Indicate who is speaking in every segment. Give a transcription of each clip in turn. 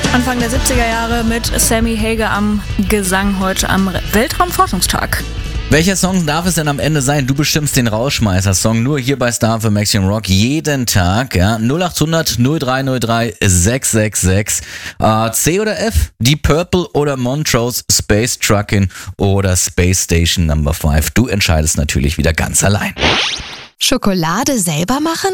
Speaker 1: Anfang der 70er Jahre mit Sammy Hagar am Gesang heute am Weltraumforschungstag.
Speaker 2: Welcher Song darf es denn am Ende sein? Du bestimmst den Rausschmeißer-Song nur hier bei Star für Maximum Rock jeden Tag. Ja? 0800 0303 666. C oder F? Deep Purple oder Montrose Space Truckin' oder Space Station No. 5? Du entscheidest natürlich wieder ganz allein.
Speaker 3: Schokolade selber machen?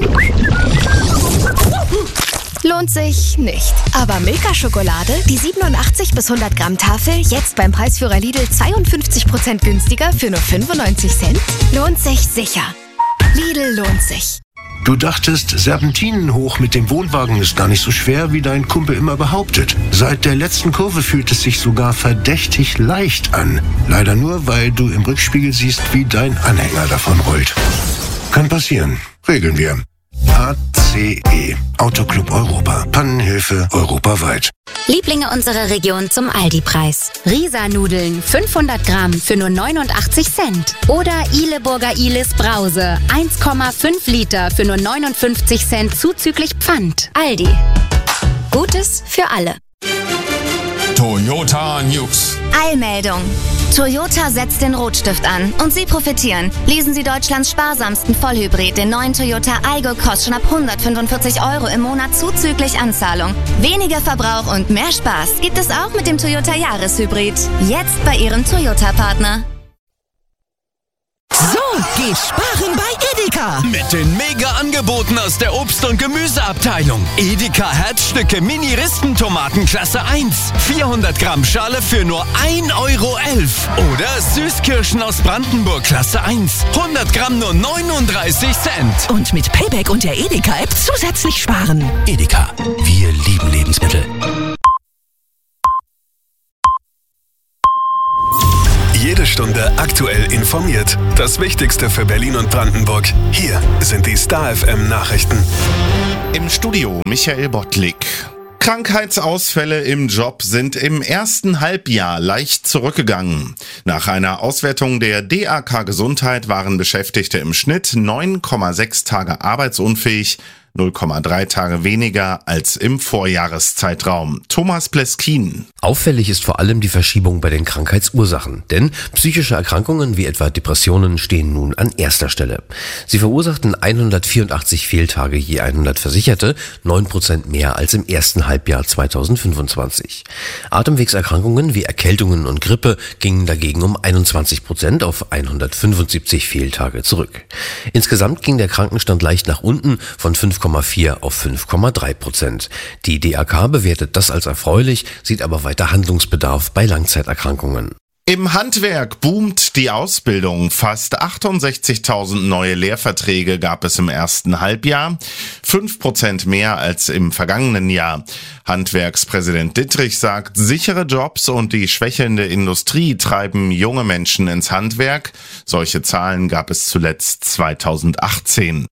Speaker 3: Lohnt sich nicht. Aber Milka-Schokolade, die 87 bis 100 Gramm Tafel, jetzt beim Preisführer Lidl 52% günstiger für nur 95 Cent? Lohnt sich sicher. Lidl lohnt sich.
Speaker 4: Du dachtest, Serpentinen hoch mit dem Wohnwagen ist gar nicht so schwer, wie dein Kumpel immer behauptet. Seit der letzten Kurve fühlt es sich sogar verdächtig leicht an. Leider nur, weil du im Rückspiegel siehst, wie dein Anhänger davon rollt. Kann passieren. Regeln wir. ACE. Autoclub Europa. Pannenhilfe europaweit.
Speaker 5: Lieblinge unserer Region zum Aldi-Preis. Risa-Nudeln 500 Gramm für nur 89 Cent. Oder Ihleburger Ihles Brause 1,5 Liter für nur 59 Cent zuzüglich Pfand. Aldi. Gutes für alle.
Speaker 6: Toyota News.
Speaker 3: Eilmeldung. Toyota setzt den Rotstift an und Sie profitieren. Lesen Sie Deutschlands sparsamsten Vollhybrid, den neuen Toyota Aygo, kostet schon ab 145 € im Monat zuzüglich Anzahlung. Weniger Verbrauch und mehr Spaß gibt es auch mit dem Toyota Jahreshybrid. Jetzt bei Ihrem Toyota-Partner.
Speaker 7: So geht sparen bei Edeka.
Speaker 8: Mit den Mega-Angeboten aus der Obst- und Gemüseabteilung. Edeka Herzstücke Mini-Ristentomaten Klasse 1. 400 Gramm Schale für nur 1,11 €. Oder Süßkirschen aus Brandenburg Klasse 1. 100 Gramm nur 39 Cent.
Speaker 7: Und mit Payback und der Edeka-App zusätzlich sparen.
Speaker 8: Edeka, wir lieben Lebensmittel.
Speaker 9: Jede Stunde aktuell informiert. Das Wichtigste für Berlin und Brandenburg. Hier sind die Star FM Nachrichten.
Speaker 10: Im Studio Michael Bottlik. Krankheitsausfälle im Job sind im ersten Halbjahr leicht zurückgegangen. Nach einer Auswertung der DAK Gesundheit waren Beschäftigte im Schnitt 9,6 Tage arbeitsunfähig, 0,3 Tage weniger als im Vorjahreszeitraum. Thomas Pleskin.
Speaker 11: Auffällig ist vor allem die Verschiebung bei den Krankheitsursachen, denn psychische Erkrankungen wie etwa Depressionen stehen nun an erster Stelle. Sie verursachten 184 Fehltage je 100 Versicherte, 9% mehr als im ersten Halbjahr 2025. Atemwegserkrankungen wie Erkältungen und Grippe gingen dagegen um 21% auf 175 Fehltage zurück. Insgesamt ging der Krankenstand leicht nach unten von 5,4 auf 5,3%. Die DAK bewertet das als erfreulich, sieht aber weiter Handlungsbedarf bei Langzeiterkrankungen.
Speaker 10: Im Handwerk boomt die Ausbildung. Fast 68.000 neue Lehrverträge gab es im ersten Halbjahr, 5% mehr als im vergangenen Jahr. Handwerkspräsident Dittrich sagt, sichere Jobs und die schwächelnde Industrie treiben junge Menschen ins Handwerk. Solche Zahlen gab es zuletzt 2018.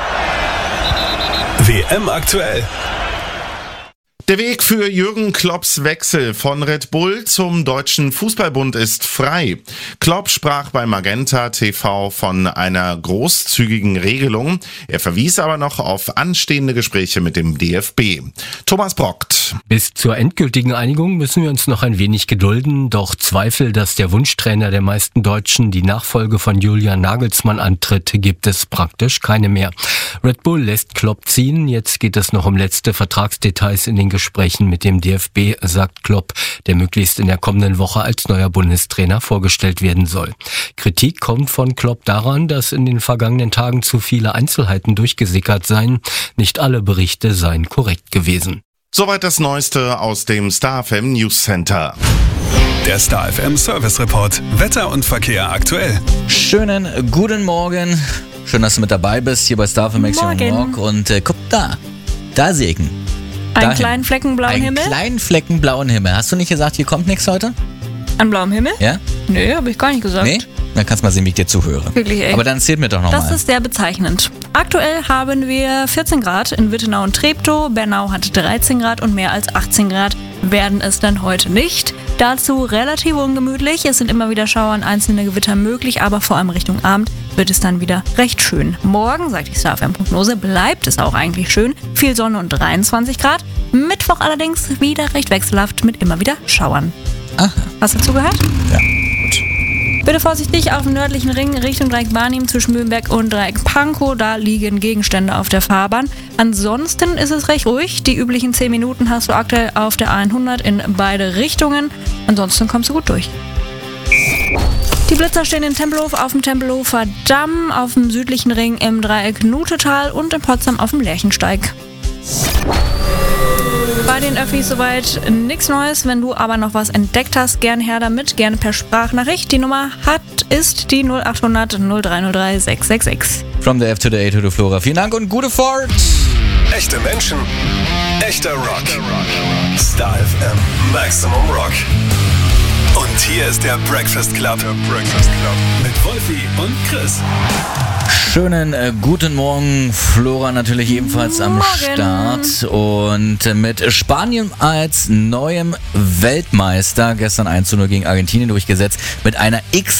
Speaker 9: WM aktuell.
Speaker 10: Der Weg für Jürgen Klopps Wechsel von Red Bull zum Deutschen Fußballbund ist frei. Klopp sprach bei Magenta TV von einer großzügigen Regelung. Er verwies aber noch auf anstehende Gespräche mit dem DFB. Thomas Brockt.
Speaker 12: Bis zur endgültigen Einigung müssen wir uns noch ein wenig gedulden. Doch Zweifel, dass der Wunschtrainer der meisten Deutschen die Nachfolge von Julian Nagelsmann antritt, gibt es praktisch keine mehr. Red Bull lässt Klopp ziehen. Jetzt geht es noch um letzte Vertragsdetails in den Gesprächen mit dem DFB, sagt Klopp, der möglichst in der kommenden Woche als neuer Bundestrainer vorgestellt werden soll. Kritik kommt von Klopp daran, dass in den vergangenen Tagen zu viele Einzelheiten durchgesickert seien. Nicht alle Berichte seien korrekt gewesen.
Speaker 10: Soweit das Neueste aus dem Star FM News Center.
Speaker 9: Der Star FM Service Report. Wetter und Verkehr aktuell.
Speaker 2: Schönen guten Morgen. Schön, dass du mit dabei bist hier bei Star FM Maximum Rock. Und guck da sehe ich ihn.
Speaker 1: Einen kleinen Flecken blauen Himmel?
Speaker 2: Einen kleinen Flecken blauen Himmel. Hast du nicht gesagt, hier kommt nichts heute?
Speaker 1: An blauem Himmel?
Speaker 2: Ja?
Speaker 1: Nö, habe ich gar nicht gesagt.
Speaker 2: Nee? Dann kannst du mal sehen, wie ich dir zuhöre.
Speaker 1: Wirklich, ey.
Speaker 2: Aber dann erzähl mir doch nochmal.
Speaker 1: Das ist sehr bezeichnend. Aktuell haben wir 14 Grad in Wittenau und Treptow. Bernau hat 13 Grad und mehr als 18 Grad. werden es dann heute nicht. Dazu relativ ungemütlich. Es sind immer wieder Schauer und einzelne Gewitter möglich, aber vor allem Richtung Abend wird es dann wieder recht schön. Morgen, sagt die StarFM-Prognose, bleibt es auch eigentlich schön. Viel Sonne und 23 Grad. Mittwoch allerdings wieder recht wechselhaft mit immer wieder Schauern.
Speaker 2: Aha.
Speaker 1: Hast du zugehört?
Speaker 2: Ja.
Speaker 1: Bitte vorsichtig auf dem nördlichen Ring Richtung Dreieck Barnim zwischen Mühlenberg und Dreieck Pankow. Da liegen Gegenstände auf der Fahrbahn. Ansonsten ist es recht ruhig. Die üblichen 10 Minuten hast du aktuell auf der 100 in beide Richtungen. Ansonsten kommst du gut durch. Die Blitzer stehen in Tempelhof auf dem Tempelhofer Damm, auf dem südlichen Ring im Dreieck Nutetal und in Potsdam auf dem Lerchensteig. Bei den Öffis soweit nichts Neues. Wenn du aber noch was entdeckt hast, gerne her damit, gerne per Sprachnachricht. Die Nummer ist die 0800 0303 666.
Speaker 2: From the F to the A to the Flora. Vielen Dank und gute Fahrt.
Speaker 9: Echte Menschen, echter Rock. Star FM Maximum Rock. Und hier ist der Breakfast Club. Mit Wolfi und Chris.
Speaker 2: Schönen guten Morgen, Flora natürlich ebenfalls am Start und mit Spanien als neuem Weltmeister gestern 1:0 gegen Argentinien durchgesetzt mit einer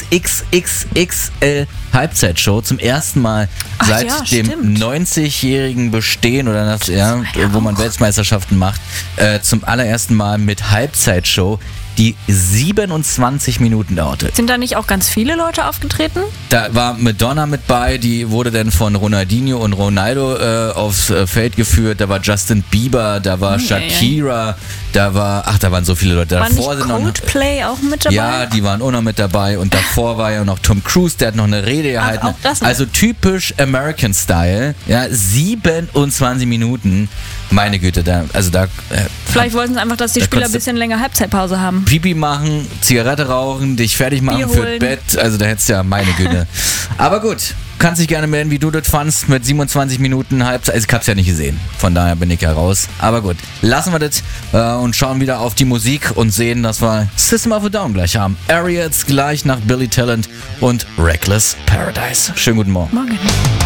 Speaker 2: XXXXL Halbzeitshow zum ersten Mal seit dem 90-jährigen Bestehen oder das, wo man Weltmeisterschaften macht, zum allerersten Mal mit Halbzeitshow, die 27 Minuten dauerte.
Speaker 1: Sind da nicht auch ganz viele Leute aufgetreten?
Speaker 2: Da war Madonna mit bei, die wurde dann von Ronaldinho und Ronaldo aufs Feld geführt. Da war Justin Bieber, da war Shakira, da waren so viele Leute.
Speaker 1: War nicht Coldplay auch mit dabei?
Speaker 2: Ja, die waren auch noch mit dabei und davor war ja noch Tom Cruise, der hat noch eine Rede gehalten. Also typisch American Style, 27 Minuten. Meine Güte,
Speaker 1: vielleicht wollten sie einfach, dass die Spieler ein bisschen länger Halbzeitpause haben.
Speaker 2: Pipi machen, Zigarette rauchen, dich fertig machen für Bett. Also da hättest du ja, meine Güte. Aber gut, kannst dich gerne melden, wie du das fandst mit 27 Minuten Halbzeit. Also ich hab's ja nicht gesehen, von daher bin ich ja raus. Aber gut, lassen wir das und schauen wieder auf die Musik und sehen, dass wir System of a Down gleich haben. Ariats gleich nach Billy Talent und Reckless Paradise. Schönen guten Morgen.
Speaker 1: Morgen.